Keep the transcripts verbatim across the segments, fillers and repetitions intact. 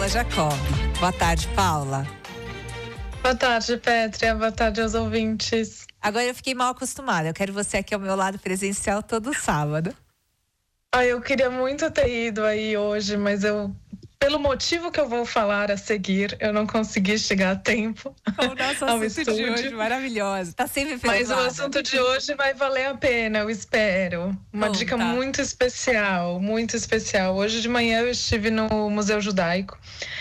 Paula Jacob. Boa tarde, Paula. Boa tarde, Pétria. Boa tarde aos ouvintes. Agora eu fiquei mal acostumada. Eu quero você aqui ao meu lado presencial todo sábado. Ah, eu queria muito ter ido aí hoje, mas eu, pelo motivo que eu vou falar a seguir, eu não consegui chegar a tempo O nosso ao assunto estúdio. de hoje maravilhoso. Tá sempre Mas perfumada. o assunto de hoje vai valer a pena, eu espero. Uma Conta. dica muito especial, muito especial. Hoje de manhã eu estive no Museu Judaico,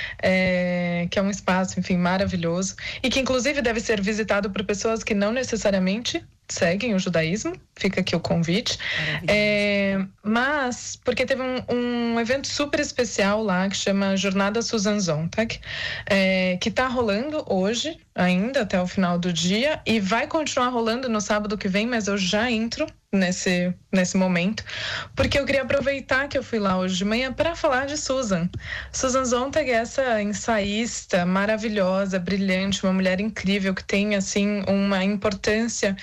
é, que é um espaço, enfim, maravilhoso. E que inclusive deve ser visitado por pessoas que não necessariamente seguem o judaísmo, fica aqui o convite. É, mas, porque teve um, um evento super especial lá, que chama Jornada Susan Sontag, é, que tá rolando hoje, ainda até o final do dia, e vai continuar rolando no sábado que vem, mas eu já entro nesse, nesse momento, porque eu queria aproveitar que eu fui lá hoje de manhã para falar de Susan. Susan Sontag é essa ensaísta maravilhosa, brilhante, uma mulher incrível que tem, assim, uma importância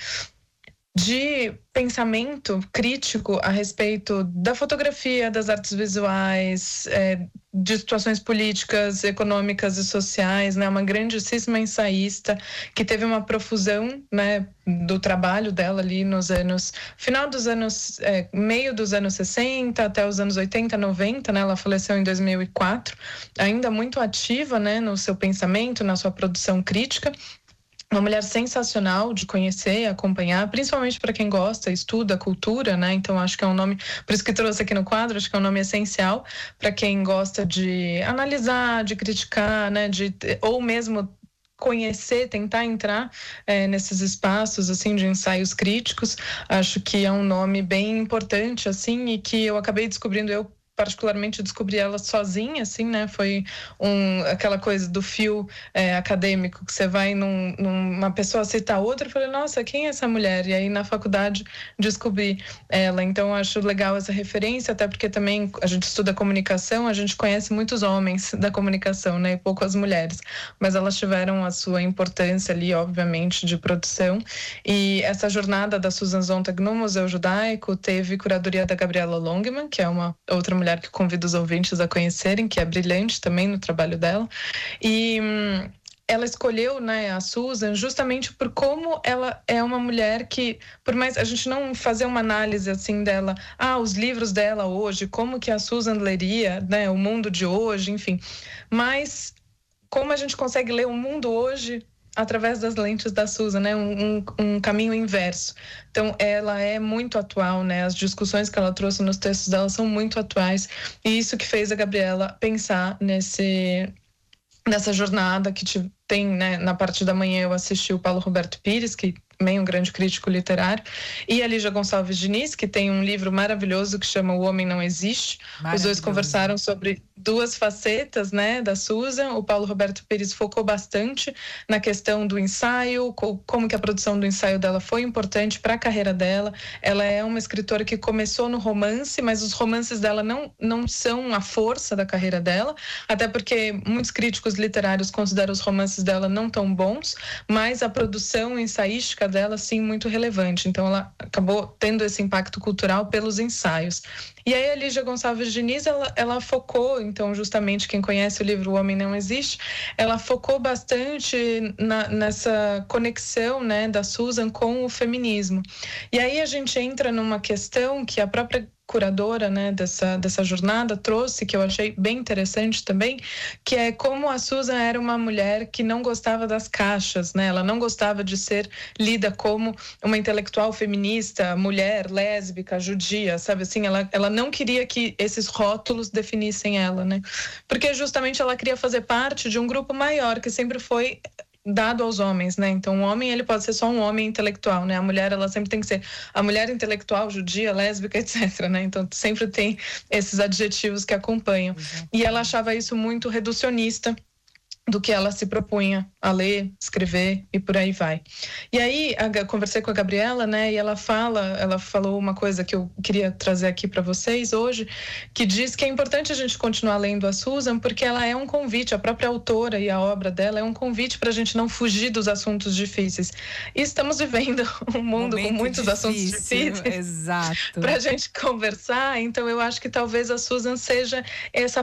de pensamento crítico a respeito da fotografia, das artes visuais, é, de situações políticas, econômicas e sociais, né? Uma grandíssima ensaísta que teve uma profusão, né, do trabalho dela ali nos anos, final dos anos, é, meio dos anos sessenta até os anos oitenta, noventa, né? Ela faleceu em dois mil e quatro, ainda muito ativa, né, no seu pensamento, na sua produção crítica. Uma mulher sensacional de conhecer e acompanhar, principalmente para quem gosta, estuda cultura, né? Então acho que é um nome, por isso que trouxe aqui no quadro, acho que é um nome essencial para quem gosta de analisar, de criticar, né? De, ou mesmo conhecer, tentar entrar é, nesses espaços assim de ensaios críticos. Acho que é um nome bem importante assim e que eu acabei descobrindo eu particularmente descobri ela sozinha, assim, né? Foi um, aquela coisa do fio é, acadêmico, que você vai num, numa pessoa citar outra, eu falei, nossa, quem é essa mulher? E aí na faculdade descobri ela. Então acho legal essa referência, até porque também a gente estuda comunicação, a gente conhece muitos homens da comunicação, né? E pouco as mulheres. Mas elas tiveram a sua importância ali, obviamente, de produção. E essa jornada da Susan Sontag no Museu Judaico teve curadoria da Gabriela Longman, que é uma outra mulher que convido os ouvintes a conhecerem, que é brilhante também no trabalho dela. E hum, ela escolheu, né, a Susan justamente por como ela é uma mulher que, por mais a gente não fazer uma análise assim dela, ah, os livros dela hoje, como que a Susan leria, né, o mundo de hoje, enfim, mas como a gente consegue ler o mundo hoje através das lentes da Susan, né? Um, um, um caminho inverso. Então, ela é muito atual, né? As discussões que ela trouxe nos textos dela são muito atuais. E isso que fez a Gabriela pensar nesse, nessa jornada que te, tem, né? Na parte da manhã eu assisti o Paulo Roberto Pires, que também um grande crítico literário, e a Lígia Gonçalves Diniz, que tem um livro maravilhoso que chama O Homem Não Existe. Os dois conversaram sobre duas facetas, né, da Susan. O Paulo Roberto Pires focou bastante na questão do ensaio, como que a produção do ensaio dela foi importante para a carreira dela. Ela é uma escritora que começou no romance, mas os romances dela não, não são a força da carreira dela, até porque muitos críticos literários consideram os romances dela não tão bons, mas a produção ensaística dela, sim, muito relevante. Então, ela acabou tendo esse impacto cultural pelos ensaios. E aí, a Lígia Gonçalves Diniz, ela, ela focou, então, justamente, quem conhece o livro O Homem Não Existe, ela focou bastante na, nessa conexão, né, da Susan com o feminismo. E aí, a gente entra numa questão que a própria curadora, né, dessa, dessa jornada trouxe, que eu achei bem interessante também, que é como a Susan era uma mulher que não gostava das caixas, né? Ela não gostava de ser lida como uma intelectual feminista, mulher, lésbica, judia, sabe assim? Ela, ela não queria que esses rótulos definissem ela, né? Porque justamente ela queria fazer parte de um grupo maior, que sempre foi dado aos homens, né? Então, o homem, ele pode ser só um homem intelectual, né? A mulher, ela sempre tem que ser a mulher intelectual, judia, lésbica, etcétera, né? Então, sempre tem esses adjetivos que acompanham. Exato. E ela achava isso muito reducionista do que ela se propunha a ler, escrever e por aí vai. E aí, a, conversei com a Gabriela, né, e ela fala, ela falou uma coisa que eu queria trazer aqui para vocês hoje, que diz que é importante a gente continuar lendo a Susan, porque ela é um convite, a própria autora e a obra dela é um convite para a gente não fugir dos assuntos difíceis. E estamos vivendo um mundo Momento com muitos difícil, assuntos difíceis. Exato. Para a gente conversar, então eu acho que talvez a Susan seja essa